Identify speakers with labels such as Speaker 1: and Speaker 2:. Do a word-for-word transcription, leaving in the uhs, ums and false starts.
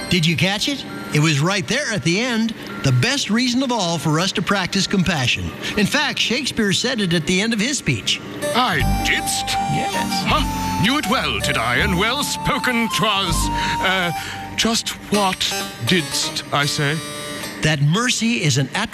Speaker 1: Did you catch it? It was right there at the end. The best reason of all for us to practice compassion. In fact, Shakespeare said it at the end of his speech.
Speaker 2: I didst?
Speaker 1: Yes.
Speaker 2: Huh? Knew it well, did I, and well spoken 'twas. Uh, just what didst, I say?
Speaker 1: That mercy is an